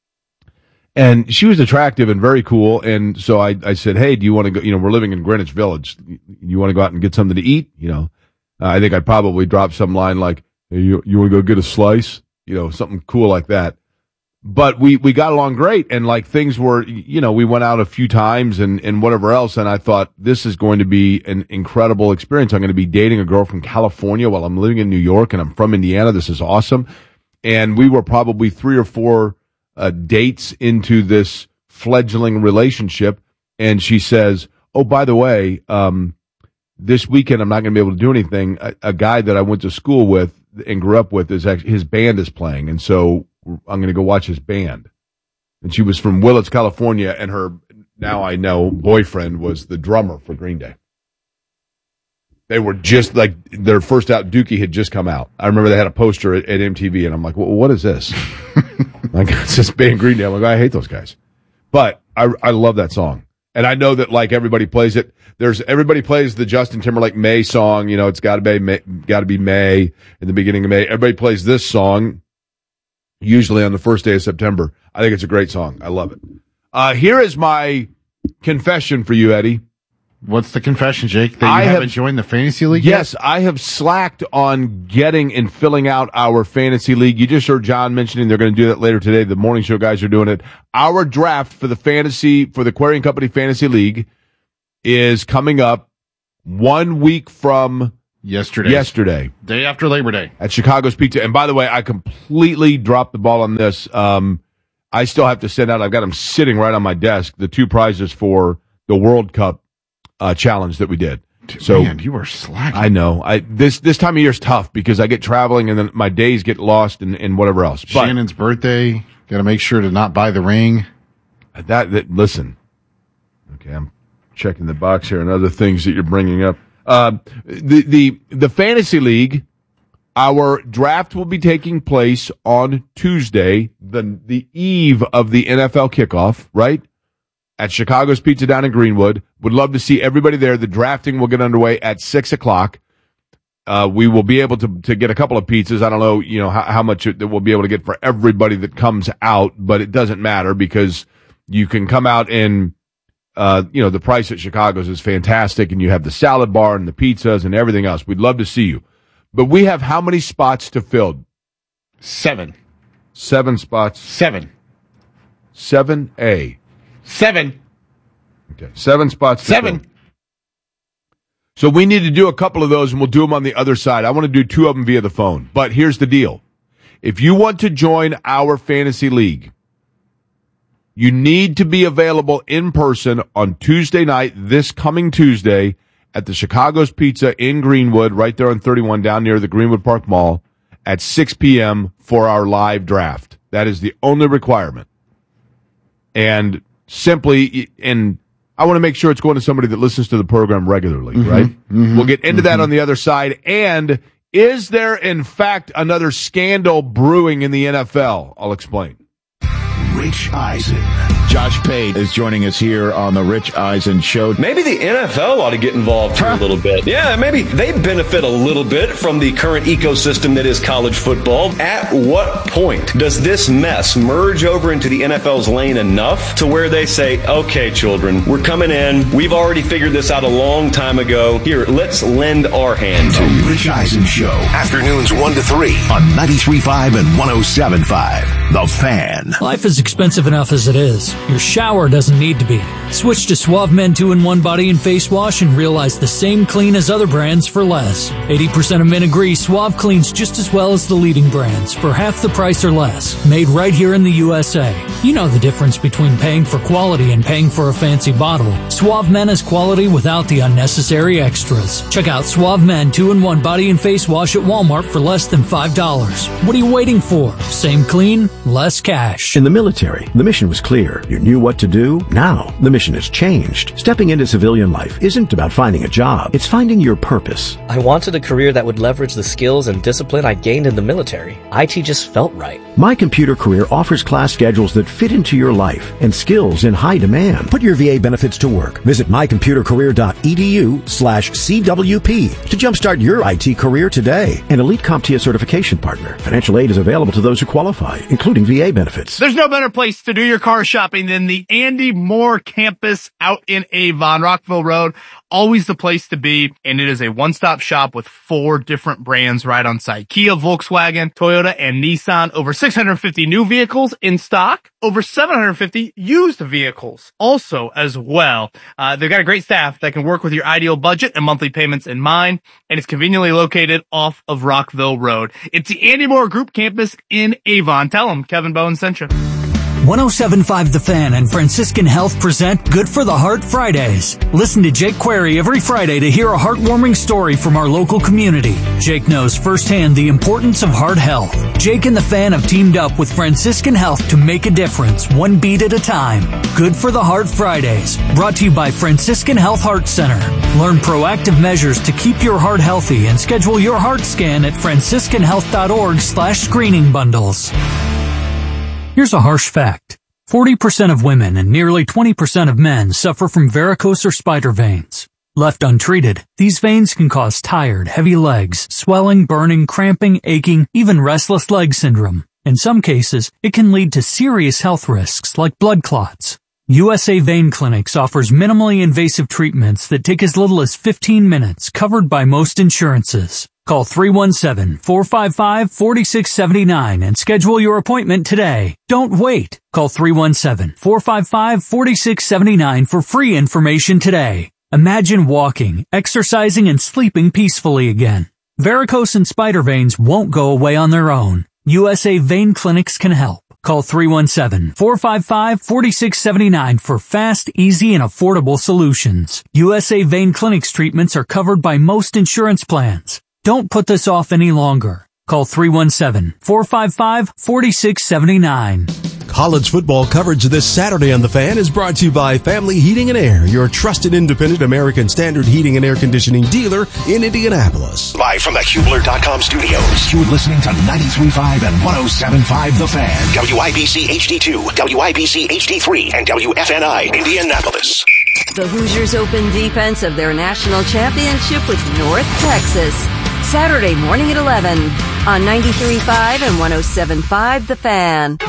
And she was attractive and very cool. And so I, I said, hey, do you want to go, you know, we're living in Greenwich Village. You want to go out and get something to eat? You know, uh, I think I'd probably drop some line like, hey, you, you want to go get a slice? You know, something cool like that. But we, we got along great. And like things were, you know, we went out a few times and, and whatever else. And I thought this is going to be an incredible experience. I'm going to be dating a girl from California while I'm living in New York and I'm from Indiana. This is awesome. And we were probably three or four uh, dates into this fledgling relationship. And she says, oh, by the way, um, this weekend I'm not going to be able to do anything. A, a guy that I went to school with and grew up with, is actually, his band is playing. And so I'm going to go watch his band. And she was from Willits, California. And her, now I know, boyfriend was the drummer for Green Day. They were just like, their first out, Dookie had just come out. I remember they had a poster at, at M T V and I'm like, well, what is this? Like, it's this band Green Day. I'm like, I hate those guys. But I, I love that song. And I know that like everybody plays it. There's everybody plays the Justin Timberlake May song. You know, it's got to be May, got to be May in the beginning of May. Everybody plays this song usually on the first day of September. I think it's a great song. I love it. Uh, here is my confession for you, Eddie.
What's the confession, Jake? That you
I
haven't
have,
joined the fantasy league
yes,
yet?
I have slacked on getting and filling out our fantasy league. You just heard John mentioning they're going to do that later today. The morning show guys are doing it. Our draft for the fantasy, for the Query and Company Fantasy League is coming up one week from
yesterday.
Yesterday.
Day after Labor Day.
At Chicago's Pizza. And by the way, I completely dropped the ball on this. Um, I still have to send out, I've got them sitting right on my desk, the two prizes for the World Cup uh, challenge that we did. So
Man, you were slacking.
I know. I this this time of year is tough because I get traveling and then my days get lost and, and whatever else. But
Shannon's birthday. Got to make sure to not buy the ring.
That, that listen. Okay, I'm checking the box here and other things that you're bringing up. Uh, the the the fantasy league. Our draft will be taking place on Tuesday, the the eve of the N F L kickoff, right? At Chicago's Pizza down in Greenwood. Would love to see everybody there. The drafting will get underway at six o'clock. Uh, we will be able to to get a couple of pizzas. I don't know, you know, how, how much it, we'll be able to get for everybody that comes out, but it doesn't matter because you can come out and, uh, you know, the price at Chicago's is fantastic, and you have the salad bar and the pizzas and everything else. We'd love to see you. But we have how many spots to fill?
Seven.
Seven spots.
Seven.
Seven A.
Seven.
Okay. Seven spots. To
Seven.
fill. So we need to do a couple of those, and we'll do them on the other side. I want to do two of them via the phone. But here's the deal. If you want to join our fantasy league, you need to be available in person on Tuesday night, this coming Tuesday, at the Chicago's Pizza in Greenwood, right there on thirty-one, down near the Greenwood Park Mall, at six p.m. for our live draft. That is the only requirement. And simply, and I want to make sure it's going to somebody that listens to the program regularly,
mm-hmm,
right?
Mm-hmm,
we'll get into
mm-hmm.
that on the other side. And is there, in fact, another scandal brewing in the N F L? I'll explain.
Rich Eisen.
Josh Pate is joining us here on the Rich Eisen Show.
Maybe the N F L ought to get involved here a little bit. Yeah, maybe they benefit a little bit from the current ecosystem that is college football. At what point does this mess merge over into the N F L's lane enough to where they say, okay, children, we're coming in. We've already figured this out a long time ago. Here, let's lend our hand to you.
The Rich Eisen Show. Afternoons one to three on ninety-three point five and one oh seven point five. The Fan.
Life is expensive enough as it is. Your shower doesn't need to be. Switch to Suave Men two in one body and face wash and realize the same clean as other brands for less. eighty percent of men agree Suave cleans just as well as the leading brands for half the price or less. Made right here in the U S A. You know the difference between paying for quality and paying for a fancy bottle. Suave Men is quality without the unnecessary extras. Check out Suave Men two in one body and face wash at Walmart for less than five dollars. What are you waiting for? Same clean, less cash.
In the military, the mission was clear. You knew what to do. Now, the mission has changed. Stepping into civilian life isn't about finding a job. It's finding your purpose.
I wanted a career that would leverage the skills and discipline I gained in the military. I T just felt right.
My Computer Career offers class schedules that fit into your life and skills in high demand. Put your V A benefits to work. Visit mycomputercareer.edu slash CWP to jumpstart your I T career today. An Elite CompTIA certification partner. Financial aid is available to those who qualify, including V A benefits.
There's no better place to do your car shopping than the Andy Moore campus out in Avon, Rockville Road. Always the place to be, and it is a one-stop shop with four different brands right on site. Kia, Volkswagen, Toyota, and Nissan. Over six hundred fifty new vehicles in stock. Over seven hundred fifty used vehicles. Also, as well, uh, they've got a great staff that can work with your ideal budget and monthly payments in mind, and it's conveniently located off of Rockville Road. It's the Andy Moore Group campus in Avon. Tell them Kevin Bowen sent you.
one oh seven point five The Fan and Franciscan Health present Good for the Heart Fridays. Listen to Jake Query every Friday to hear a heartwarming story from our local community. Jake knows firsthand the importance of heart health. Jake and The Fan have teamed up with Franciscan Health to make a difference, one beat at a time. Good for the Heart Fridays, brought to you by Franciscan Health Heart Center. Learn proactive measures to keep your heart healthy and schedule your heart scan at franciscanhealth.org slash screening bundles. Here's a harsh fact. forty percent of women and nearly twenty percent of men suffer from varicose or spider veins. Left untreated, these veins can cause tired, heavy legs, swelling, burning, cramping, aching, even restless leg syndrome. In some cases, it can lead to serious health risks like blood clots. U S A Vein Clinics offers minimally invasive treatments that take as little as fifteen minutes, covered by most insurances. Call three one seven, four five five, four six seven nine and schedule your appointment today. Don't wait. Call three one seven, four five five, four six seven nine for free information today. Imagine walking, exercising, and sleeping peacefully again. Varicose and spider veins won't go away on their own. U S A Vein Clinics can help. Call three one seven, four five five, four six seven nine for fast, easy, and affordable solutions. U S A Vein Clinic's treatments are covered by most insurance plans. Don't put this off any longer. Call three one seven, four five five, four six seven nine.
College football coverage this Saturday on The Fan is brought to you by Family Heating and Air, your trusted independent American Standard heating and air conditioning dealer in Indianapolis.
Live from the Hubler dot com studios, you're listening to ninety-three point five and one oh seven point five The Fan. W I B C H D two, W I B C H D three, and W F N I Indianapolis.
The Hoosiers open defense of their national championship with North Texas. Saturday morning at eleven on ninety-three point five and one oh seven point five The Fan.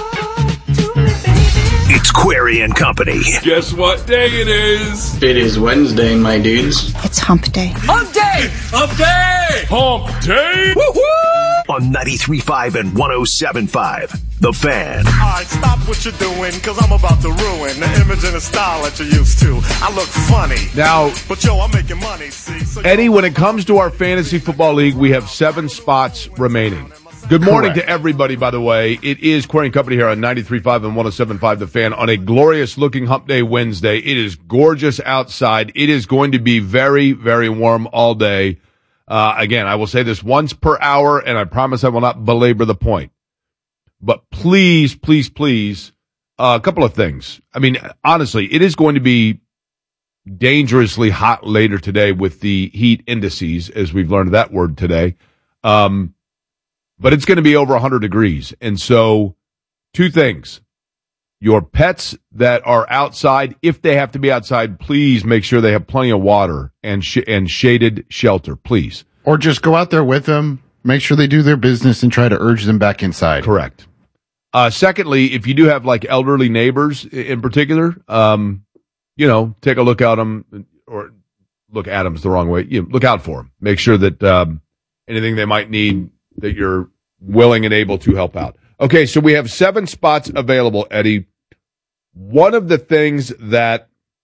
It's Query and Company.
Guess what day it is?
It is Wednesday, my dudes.
It's hump day.
Hump day! Hump day! Hump day!
Woo-hoo! On ninety-three point five and one oh seven point five The Fan.
All right, stop what you're doing, because I'm about to ruin the image and the style that you're used to. I look funny.
Now,
but yo, I'm making money, see? So
Eddie, when it comes to our fantasy football league, we have seven spots remaining. Good morning Correct. to everybody, by the way. It is Query and Company here on ninety-three point five and one oh seven point five The Fan on a glorious-looking Hump Day Wednesday. It is gorgeous outside. It is going to be very, very warm all day. Uh, again, I will say this once per hour, and I promise I will not belabor the point. But please, please, please, uh, a couple of things. I mean, honestly, it is going to be dangerously hot later today with the heat indices, as we've learned that word today. Um, but it's going to be over one hundred degrees. And so, two things. Your pets that are outside, if they have to be outside, please make sure they have plenty of water and sh- and shaded shelter, please.
Or just go out there with them, make sure they do their business, and try to urge them back inside.
Correct. Uh, secondly, if you do have like elderly neighbors in particular, um, you know, take a look at them, or look at them's the wrong way. You know, look out for them. Make sure that um, anything they might need, that you're willing and able to help out. Okay, so we have seven spots available, Eddie. One of the things that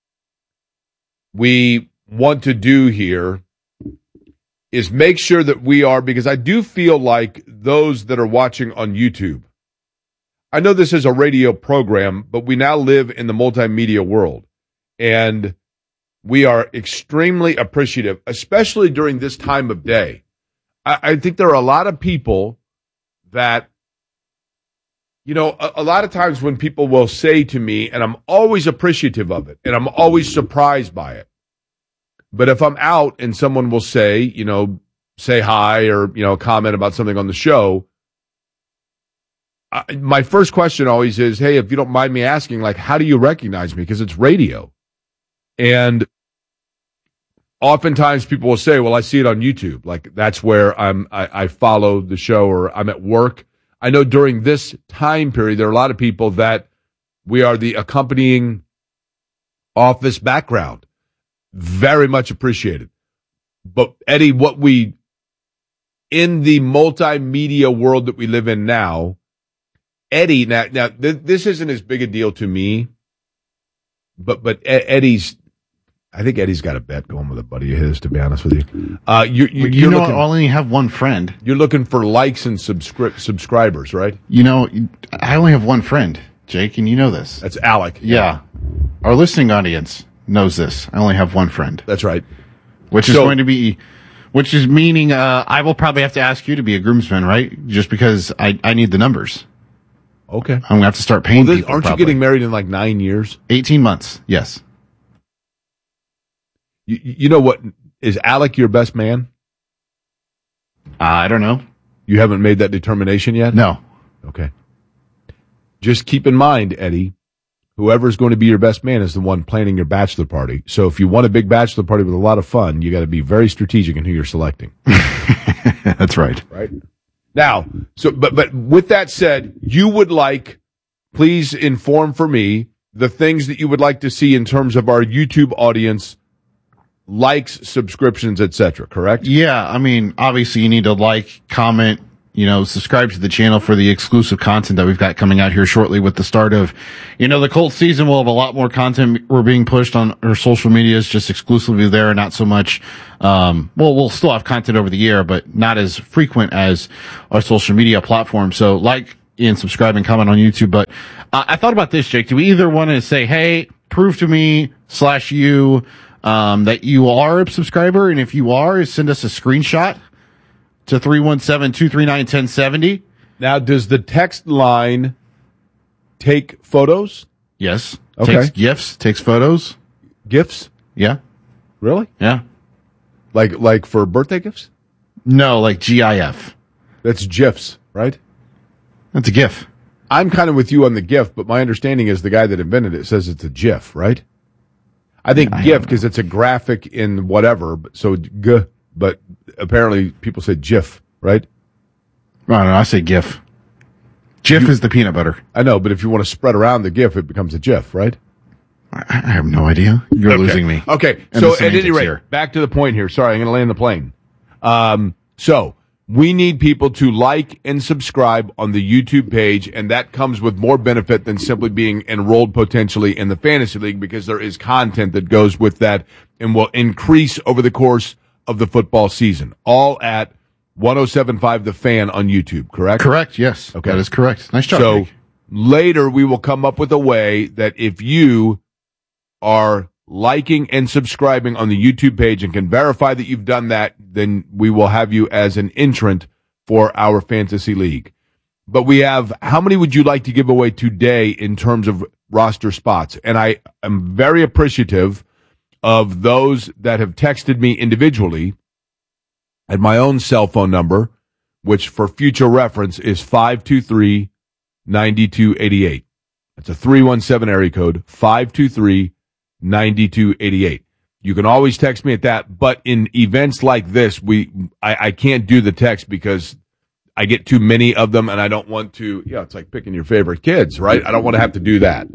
we want to do here is make sure that we are, because I do feel like those that are watching on YouTube, I know this is a radio program, but we now live in the multimedia world, and we are extremely appreciative, especially during this time of day. I, I think there are a lot of people that, you know, a, a lot of times when people will say to me, and I'm always appreciative of it, and I'm always surprised by it. But if I'm out and someone will say, you know, say hi or, you know, comment about something on the show, I, my first question always is, hey, if you don't mind me asking, like, how do you recognize me? Because it's radio. And oftentimes people will say, well, I see it on YouTube. Like, that's where I'm, I, I follow the show, or I'm at work. I know during this time period, there are a lot of people that we are the accompanying office background. Very much appreciated. But Eddie, what we, in the multimedia world that we live in now, Eddie, now, now th- this isn't as big a deal to me, but, but Eddie's, I think Eddie's got a bet going with a buddy of his, to be honest with you. Uh, you, you,
you
you're
know,
looking,
I only have one friend.
You're looking for likes and subscri- subscribers, right?
You know, I only have one friend, Jake, and you know this.
That's Alec.
Yeah. Our listening audience knows this. I only have one friend.
That's right.
Which
so,
is going to be, which is meaning, uh, I will probably have to ask you to be a groomsman, right? Just because I, I need the numbers.
Okay.
I'm going to have to start paying
well, this,
people.
Aren't
probably.
you getting married in like nine years?
eighteen months. Yes.
You, you know what? Is Alec your best man?
Uh, I don't know.
You haven't made that determination yet?
No.
Okay. Just keep in mind, Eddie, whoever's going to be your best man is the one planning your bachelor party. So if you want a big bachelor party with a lot of fun, you got to be very strategic in who you're selecting.
That's right.
Right. Now, so but but with that said, you would like, please inform for me the things that you would like to see in terms of our YouTube audience, likes, subscriptions, et cetera. Correct?
Yeah. I mean, obviously you need to like, comment, you know, subscribe to the channel for the exclusive content that we've got coming out here shortly with the start of, you know, the Colts season. We'll have a lot more content we're being pushed on our social medias, just exclusively there, not so much, um, well, we'll still have content over the year, but not as frequent as our social media platform. So like, and subscribe and comment on YouTube. But uh, I thought about this, Jake. Do we either want to say, hey, prove to me slash you um, that you are a subscriber, and if you are, send us a screenshot to three one seven, two three nine, one zero seven zero.
Now, does the text line take photos?
Yes.
Okay.
Takes GIFs, takes photos.
GIFs?
Yeah.
Really?
Yeah.
Like like for birthday gifts?
No, like GIF.
That's GIFs, right?
That's a GIF.
I'm kind of with you on the GIF, but my understanding is the guy that invented it says it's a GIF, right? I think I GIF because it's a graphic in whatever, so G, but apparently people say GIF, right?
I don't know, I say GIF. GIF
you,
is the peanut butter.
I know, but if you want to spread around the GIF, it becomes a GIF, right?
I, I have no idea. You're
okay.
losing me.
Okay, so at any rate, here. back to the point here. Sorry, I'm going to land the plane. Um, so we need people to like and subscribe on the YouTube page, and that comes with more benefit than simply being enrolled potentially in the Fantasy League, because there is content that goes with that and will increase over the course of the football season. All at one oh seven point five The Fan on YouTube, correct?
Correct, yes. Okay. That is correct. Nice job,
So
Jake.
Later we will come up with a way that if you are liking and subscribing on the YouTube page and can verify that you've done that, then we will have you as an entrant for our Fantasy League. But we have, how many would you like to give away today in terms of roster spots? And I am very appreciative of those that have texted me individually at my own cell phone number, which for future reference is five two three, nine two eight eight. That's a three one seven area code, five two three, nine two eight eight. You can always text me at that, but in events like this, we I, I can't do the text because I get too many of them, and I don't want to, yeah, it's like picking your favorite kids, right? I don't want to have to do that.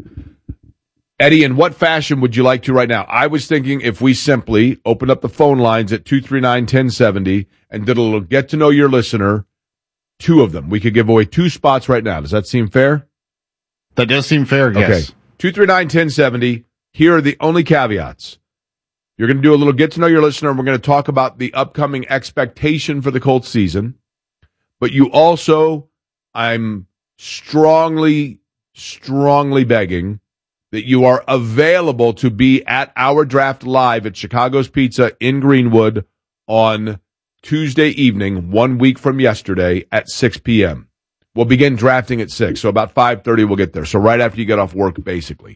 Eddie, in what fashion would you like to right now? I was thinking if we simply opened up the phone lines at two three nine, one zero seven zero and did a little get to know your listener, two of them. We could give away two spots right now. Does that seem fair?
That does seem fair, yes.
Okay. two three nine, one zero seven zero. Here are the only caveats. You're going to do a little get to know your listener, and we're going to talk about the upcoming expectation for the Colts season. But you also, I'm strongly, strongly begging that you are available to be at our draft live at Chicago's Pizza in Greenwood on Tuesday evening, one week from yesterday at six p.m. We'll begin drafting at six, so about five thirty we'll get there. So right after you get off work, basically.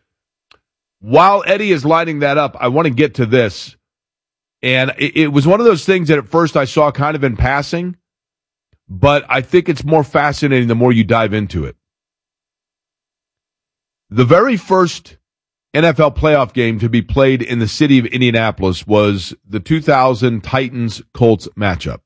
While Eddie is lining that up, I want to get to this. And it, it was one of those things that at first I saw kind of in passing, but I think it's more fascinating the more you dive into it. The very first N F L playoff game to be played in the city of Indianapolis was the two thousand Titans-Colts matchup.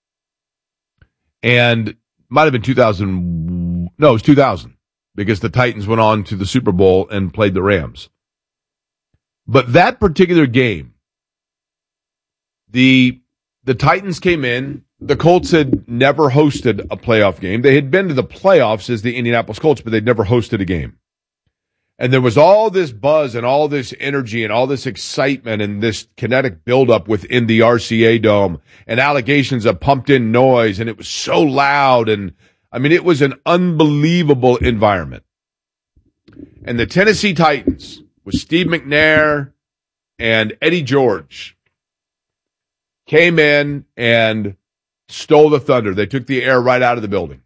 And might have been two thousand. No, it was two thousand because the Titans went on to the Super Bowl and played the Rams. But that particular game, the the Titans came in. The Colts had never hosted a playoff game. They had been to the playoffs as the Indianapolis Colts, but they'd never hosted a game. And there was all this buzz and all this energy and all this excitement and this kinetic buildup within the R C A Dome and allegations of pumped-in noise, and it was so loud. And, I mean, it was an unbelievable environment. And the Tennessee Titans, with Steve McNair and Eddie George, came in and stole the thunder. They took the air right out of the building.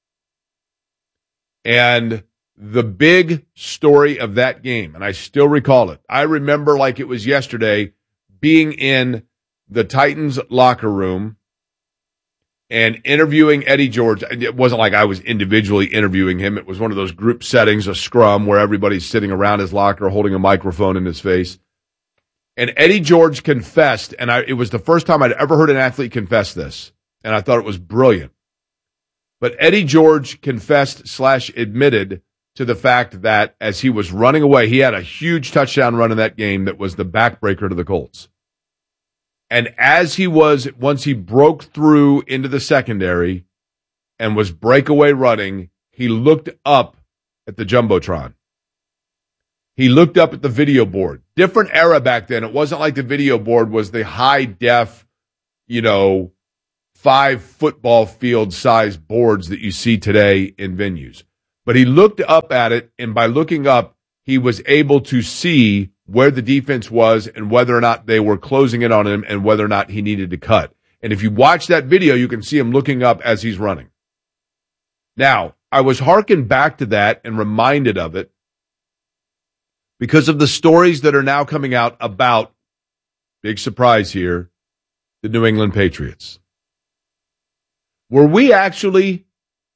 And the big story of that game, and I still recall it. I remember like it was yesterday being in the Titans locker room and interviewing Eddie George. It wasn't like I was individually interviewing him. It was one of those group settings, a scrum, where everybody's sitting around his locker holding a microphone in his face. And Eddie George confessed, and I, it was the first time I'd ever heard an athlete confess this, and I thought it was brilliant. But Eddie George confessed slash admitted to the fact that as he was running away, he had a huge touchdown run in that game that was the backbreaker to the Colts. And as he was, once he broke through into the secondary and was breakaway running, he looked up at the Jumbotron. He looked up at the video board. Different era back then. It wasn't like the video board was the high def, you know, five football field size boards that you see today in venues. But he looked up at it, and by looking up, he was able to see where the defense was and whether or not they were closing in on him and whether or not he needed to cut. And if you watch that video, you can see him looking up as he's running. Now, I was hearkened back to that and reminded of it because of the stories that are now coming out about, big surprise here, the New England Patriots. Were we actually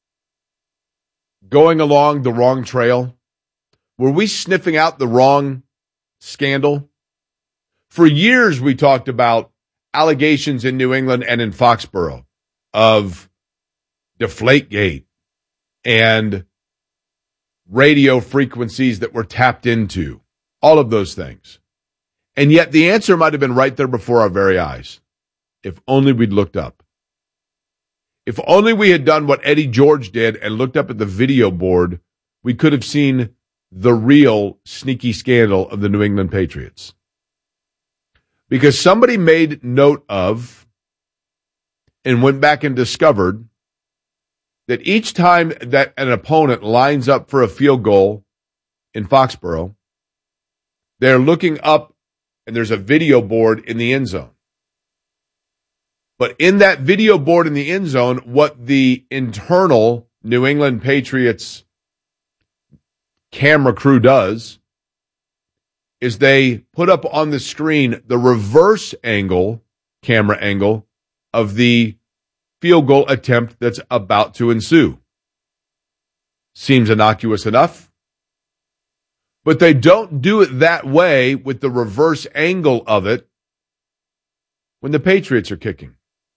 going along the wrong trail? Were we sniffing out the wrong scandal? For years, we talked about allegations in New England and in Foxborough of Deflategate and radio frequencies that were tapped into, all of those things. And yet the answer might have been right there before our very eyes, if only we'd looked up. If only we had done what Eddie George did and looked up at the video board, we could have seen the real sneaky scandal of the New England Patriots. Because somebody made note of and went back and discovered that each time that an opponent lines up for a field goal in Foxborough, they're looking up and there's a video board in the end zone. But in that video board in the end zone, what the internal New England Patriots camera crew does is they put up on the screen the reverse angle, camera angle, of the field goal attempt that's about to ensue. Seems innocuous enough. But they don't do it that way with the reverse angle of it when the Patriots are kicking.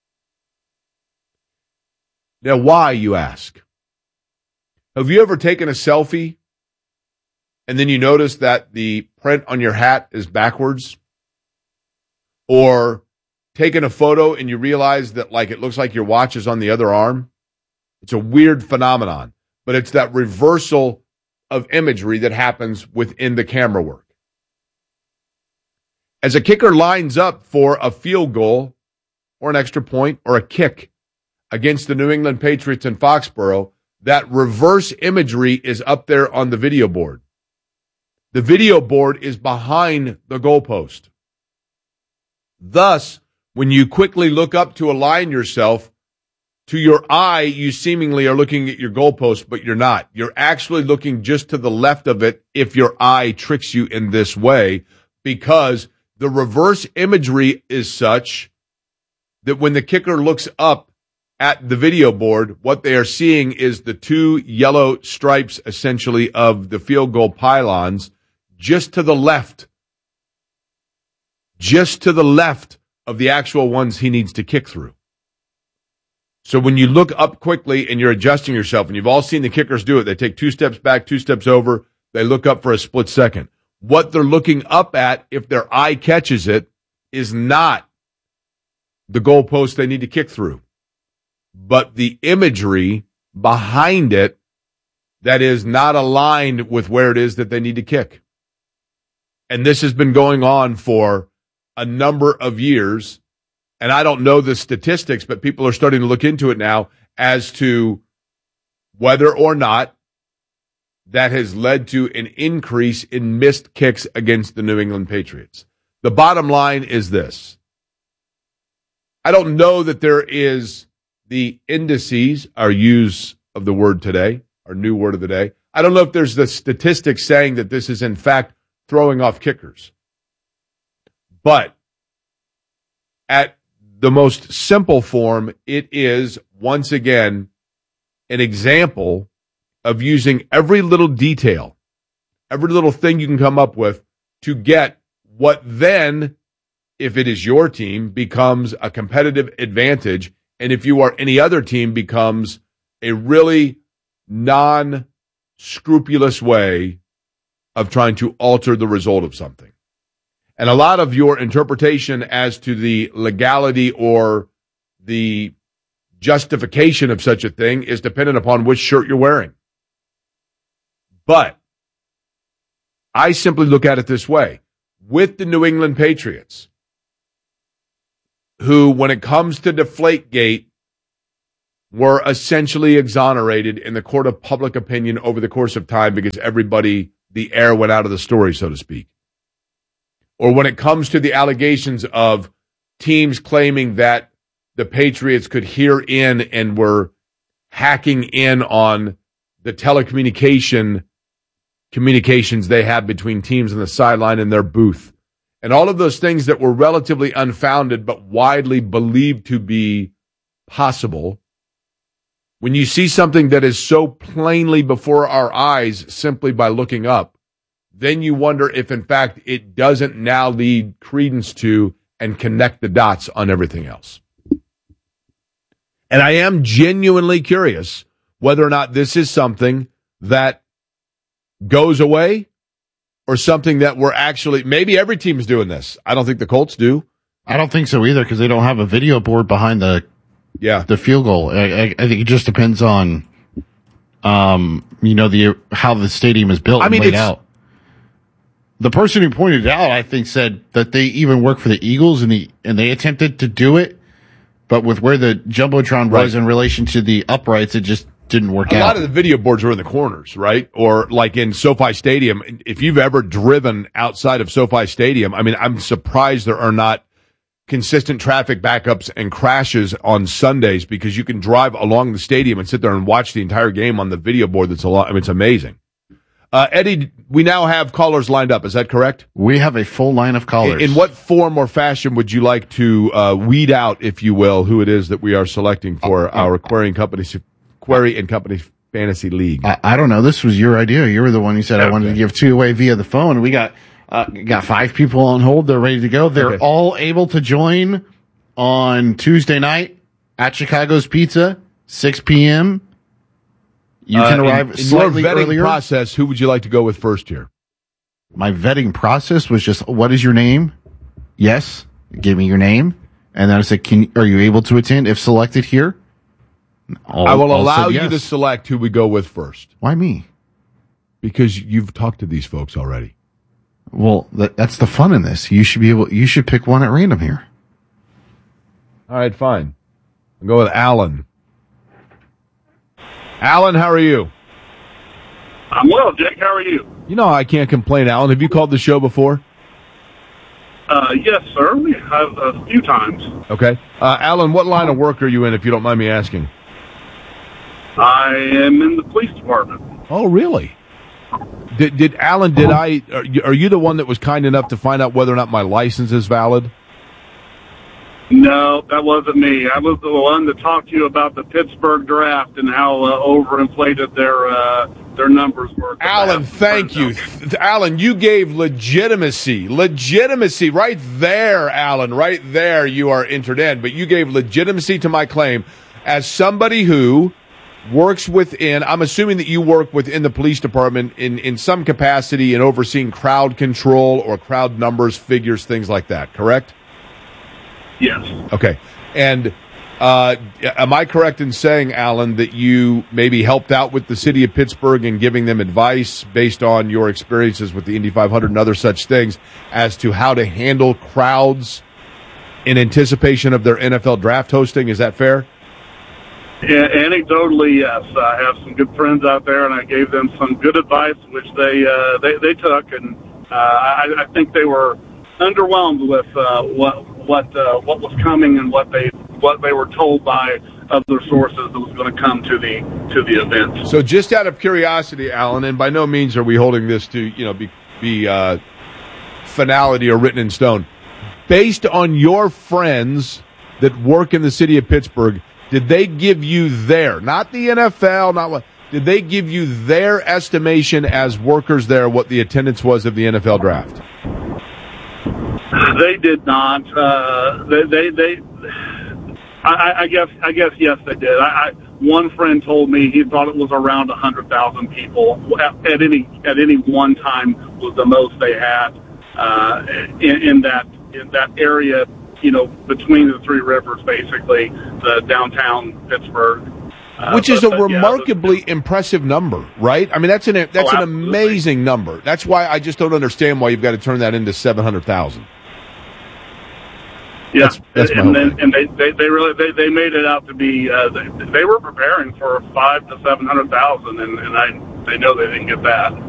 Now, why, you ask? Have you ever taken a selfie and then you notice that the print on your hat is backwards? Or taken a photo and you realize that, like, it looks like your watch is on the other arm? It's a weird phenomenon, but it's that reversal of imagery that happens within the camera work. As a kicker lines up for a field goal or an extra point or a kick against the New England Patriots in Foxborough, that reverse imagery is up there on the video board. The video board is behind the goalpost. Thus, when you quickly look up to align yourself, to your eye, you seemingly are looking at your goalpost, but you're not. You're actually looking just to the left of it if your eye tricks you in this way, because the reverse imagery is such that when the kicker looks up at the video board, what they are seeing is the two yellow stripes, essentially, of the field goal pylons just to the left, just to the left of the actual ones he needs to kick through. So when you look up quickly and you're adjusting yourself, and you've all seen the kickers do it, they take two steps back, two steps over, they look up for a split second. What they're looking up at, if their eye catches it, is not the goalpost they need to kick through, but the imagery behind it that is not aligned with where it is that they need to kick. And this has been going on for a number of years. And I don't know the statistics, but people are starting to look into it now as to whether or not that has led to an increase in missed kicks against the New England Patriots. The bottom line is this. I don't know that there is the indices, our use of the word today, our new word of the day. I don't know if there's the statistics saying that this is in fact throwing off kickers. But at the most simple form, it is, once again, an example of using every little detail, every little thing you can come up with to get what then, if it is your team, becomes a competitive advantage, and if you are any other team, becomes a really non-scrupulous way of trying to alter the result of something. And a lot of your interpretation as to the legality or the justification of such a thing is dependent upon which shirt you're wearing. But I simply look at it this way. With the New England Patriots, who, when it comes to Deflategate, were essentially exonerated in the court of public opinion over the course of time because everybody, the air went out of the story, so to speak. Or when it comes to the allegations of teams claiming that the Patriots could hear in and were hacking in on the telecommunication communications they had between teams on the sideline and their booth. And all of those things that were relatively unfounded but widely believed to be possible. When you see something that is so plainly before our eyes simply by looking up, then you wonder if, in fact, it doesn't now lead credence to and connect the dots on everything else. And I am genuinely curious whether or not this is something that goes away or something that we're actually, maybe every team is doing this. I don't think the Colts do.
I don't think so either because they don't have a video board behind the
yeah
the field goal. I, I, I think it just depends on, um, you know, the how the stadium is built
I mean,
and laid
it's,
out. The person who pointed it out, I think, said that they even work for the Eagles and the and they attempted to do it, but with where the Jumbotron was
Right.
in relation to the uprights, it just didn't work
A
out.
lot of the video boards are in the corners, right? Or like in SoFi Stadium. If you've ever driven outside of SoFi Stadium, I mean, I'm surprised there are not consistent traffic backups and crashes on Sundays because you can drive along the stadium and sit there and watch the entire game on the video board. That's a lot. I mean, it's amazing. Uh, Eddie, we now have callers lined up. Is that correct?
We have a full line of callers.
In, in what form or fashion would you like to uh, weed out, if you will, who it is that we are selecting for uh, our Query and Company Query and Company Fantasy League?
I, I don't know. This was your idea. You were the one who said okay. I wanted to give two away via the phone. We got uh, got five people on hold. They're ready to go. They're okay. all able to join on Tuesday night at Chicago's Pizza, six p.m. You can uh, arrive
in,
slightly
in your vetting
earlier.
Process, who would you like to go with first here?
My vetting process was just, what is your name? Yes. Give me your name. And then I said, can, are you able to attend if selected here? All,
I will allow you yes. to select who we go with first.
Why me?
Because you've talked to these folks already.
Well, that, that's the fun in this. You should be able, you should pick one at random here.
All right, fine. I'll go with Alan. Alan, how are you?
I'm well, Jake. How are you?
You know, I can't complain, Alan. Have you called the show before?
Uh, yes, sir. We have a few times.
Okay. Uh, Alan, what line of work are you in, if you don't mind me asking?
I am in the police department.
Oh, really? Did, did Alan, did I, are you, are you the one that was kind enough to find out whether or not my license is valid?
No, that wasn't me. I was the one that talked to you about the Pittsburgh draft and how uh, overinflated their uh, their numbers were.
Alan, thank you. Alan, you gave legitimacy. Legitimacy right there, Alan. Right there you are entered in. But you gave legitimacy to my claim as somebody who works within, I'm assuming that you work within the police department in, in some capacity in overseeing crowd control or crowd numbers, figures, things like that, correct?
Yes.
Okay. And uh, am I correct in saying, Alan, that you maybe helped out with the city of Pittsburgh in giving them advice based on your experiences with the Indy five hundred and other such things as to how to handle crowds in anticipation of their N F L draft hosting? Is that fair?
Yeah, anecdotally, yes. I have some good friends out there, and I gave them some good advice, which they uh, they, they took, and uh, I, I think they were underwhelmed with uh, what what uh, what was coming and what they what they were told by other sources that was going to come to the to the event.
So, just out of curiosity, Alan, and by no means are we holding this to you know be be uh, finality or written in stone. Based on your friends that work in the city of Pittsburgh, did they give you their, not the N F L, not what? Did they give you their estimation as workers there what the attendance was of the N F L draft?
They did not. Uh, they, they, they. I, I guess, I guess, yes, they did. I, I, one friend told me he thought it was around a hundred thousand people at, at any at any one time was the most they had uh, in, in that in that area. You know, between the three rivers, basically the downtown Pittsburgh. Uh,
Which is
but,
a
but,
remarkably
yeah,
impressive number, right? I mean, that's an that's
oh,
an amazing number. That's why I just don't understand why you've got to turn that into seven hundred thousand.
Yeah,
That's, that's my
and,
whole
then, and they, they they really they, they made it out to be uh, they, they were preparing for five to seven hundred thousand, and and I they know they didn't get that.